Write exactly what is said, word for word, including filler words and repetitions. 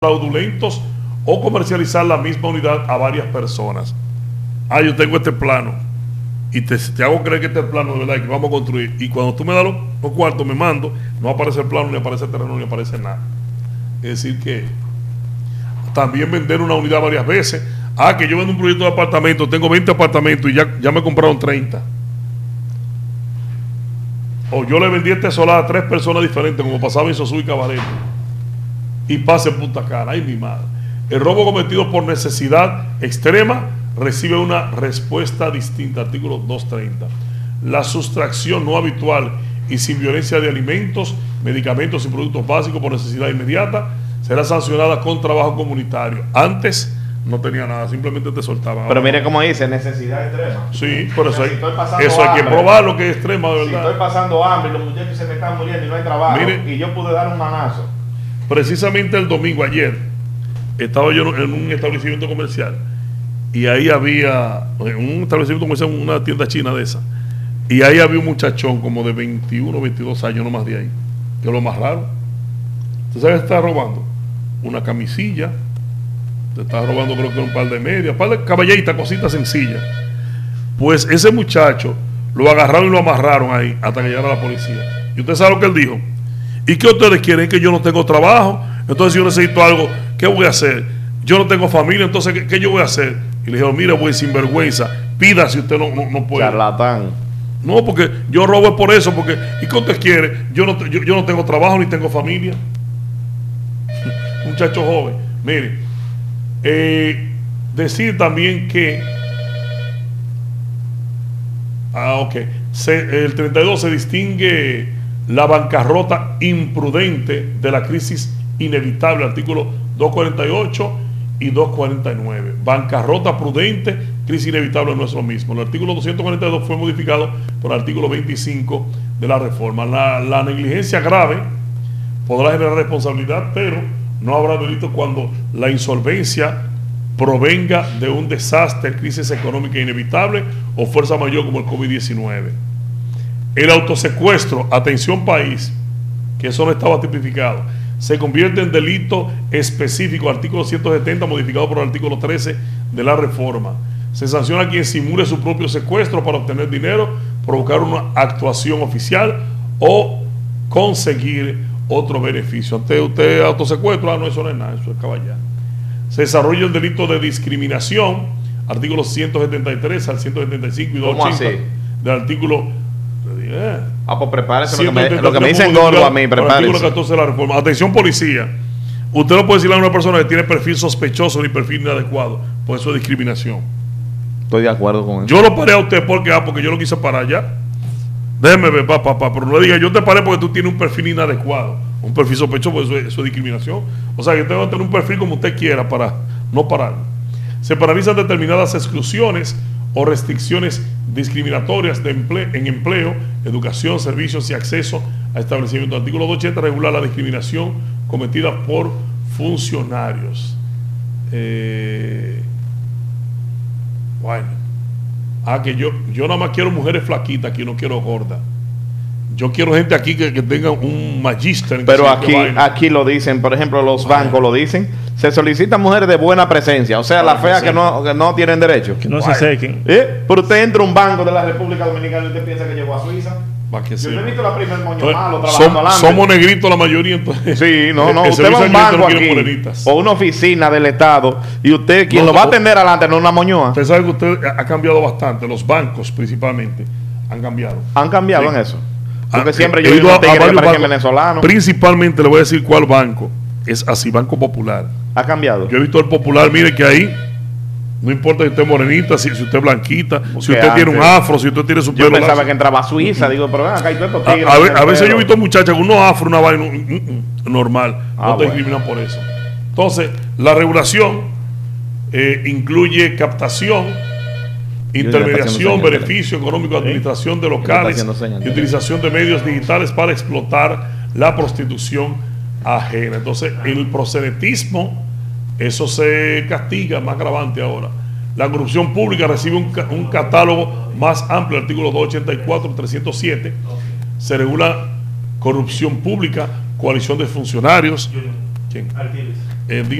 fraudulentos o comercializar la misma unidad a varias personas. Ah, yo tengo este plano y te, te hago creer que este es el plano de verdad que vamos a construir, y cuando tú me das los, los cuartos, me mando, no aparece el plano, ni aparece el terreno, ni aparece nada. Es decir que también vender una unidad varias veces. Ah, que yo vendo un proyecto de apartamento, tengo veinte apartamentos y ya, ya me compraron treinta. O yo le vendí este solar a tres personas diferentes, como pasaba en Sosúa y Cabaret, y pase en Punta Cana. Ay, mi madre. El robo cometido por necesidad extrema recibe una respuesta distinta. Artículo doscientos treinta. La sustracción no habitual y sin violencia de alimentos, medicamentos y productos básicos por necesidad inmediata será sancionada con trabajo comunitario. Antes no tenía nada, simplemente te soltaban. Pero mire cómo dice, necesidad extrema. Sí, por eso, si hay, eso hay que probar lo que es extrema, de verdad. Si estoy pasando hambre y los muchachos se me están muriendo y no hay trabajo, mire, y yo pude dar un manazo. Precisamente el domingo, ayer, estaba yo en un establecimiento comercial y ahí había, en un establecimiento comercial, una tienda china de esa, y ahí había un muchachón como de veintiuno, veintidós años, no más de ahí, que lo amarraron. ¿Tú sabes qué está robando? Una camisilla, te estaba robando creo que un par de medias, un par de caballitas, cositas sencillas. Pues ese muchacho lo agarraron y lo amarraron ahí hasta que llegara la policía. ¿Y usted sabe lo que él dijo? ¿Y qué ustedes quieren? Que yo no tengo trabajo, entonces si yo necesito algo, ¿qué voy a hacer? Yo no tengo familia, entonces ¿qué, qué yo voy a hacer? Y le dijeron, mira, güey, sinvergüenza, pida si usted no, no, no puede. Charlatán. No, porque yo robo por eso, porque ¿y qué usted quiere? Yo no, yo, yo no tengo trabajo ni tengo familia. Muchacho joven, mire, eh, decir también que ah, ok, se, el treinta y dos se distingue la bancarrota imprudente de la crisis inevitable, artículo doscientos cuarenta y ocho y doscientos cuarenta y nueve. Bancarrota prudente, crisis inevitable no es lo mismo. El artículo doscientos cuarenta y dos fue modificado por el artículo veinticinco de la reforma. La, la negligencia grave podrá generar responsabilidad, pero no habrá delito cuando la insolvencia provenga de un desastre, crisis económica inevitable o fuerza mayor como el COVID diecinueve. El autosecuestro, atención país, que eso no estaba tipificado, se convierte en delito específico, artículo ciento setenta, modificado por el artículo trece de la reforma. Se sanciona a quien simule su propio secuestro para obtener dinero, provocar una actuación oficial o conseguir otro beneficio. Antes usted autosecuestro, ah, no, eso no es nada, eso es caballar. Se desarrolla el delito de discriminación, artículo ciento setenta y tres al ciento setenta y cinco y doscientos ochenta del artículo. Eh, ah, pues prepárese lo que me, lo que me dicen gordo a mí, prepárese. Artículo catorce de la reforma. Atención policía, usted no puede decirle a una persona que tiene perfil sospechoso ni perfil inadecuado, por eso es discriminación. Estoy de acuerdo con eso. Yo lo paré a usted porque, ah, porque yo lo quise parar ya. Déjeme ver, papá, papá, pero no le diga, yo te paré porque tú tienes un perfil inadecuado, un perfil sospechoso, pues eso es, eso es discriminación. O sea, que usted va a tener un perfil como usted quiera para no parar. Se paralizan determinadas exclusiones o restricciones discriminatorias de empleo, en empleo, educación, servicios y acceso a establecimientos. El artículo doscientos ochenta regula la discriminación cometida por funcionarios. Eh, bueno, ah, que yo, yo nada más quiero mujeres flaquitas, aquí no quiero gordas. Yo quiero gente aquí que, que tenga un magíster. Pero aquí, aquí lo dicen, por ejemplo, los bancos lo dicen. Se solicitan mujeres de buena presencia, o sea, las feas que no, que no tienen derecho. Que no Guay. se sequen. ¿Eh? Pero usted entra a un banco de la República Dominicana y usted piensa que llegó a Suiza. Va que Yo sí. he visto la primer moño Entonces, malo trabajando som, Somos negritos la mayoría, entonces. Sí, no, no. Usted va a un banco aquí, o una oficina del Estado, y usted, quien no, lo va a atender adelante, no una moñoa. Usted sabe que usted ha cambiado bastante, los bancos principalmente han cambiado. Han cambiado sí. en eso. Porque ah, siempre he yo he ido a, a varios bancos, venezolano. Principalmente le voy a decir cuál banco. Es así, Banco Popular. Ha cambiado. Yo he visto el Popular, mire que ahí, no importa si usted es morenita, si, si usted es blanquita, Porque si usted antes, tiene un afro, si usted tiene su yo pelo pensaba lazo. que entraba a Suiza, digo, pero ven acá hay todos tigres. A, a, ver, a veces yo he visto muchachas con unos afro, una vaina mm, mm, normal, ah, no te bueno. discriminan por eso. Entonces, la regulación eh, incluye captación, intermediación, beneficio económico, administración de locales y utilización de medios digitales para explotar la prostitución ajena. Entonces, el proxenetismo, eso se castiga más agravante ahora. La corrupción pública recibe un, un catálogo más amplio, artículo doscientos ochenta y cuatro, trescientos siete. Se regula corrupción pública, coalición de funcionarios. ¿Quién? Artiles. eh,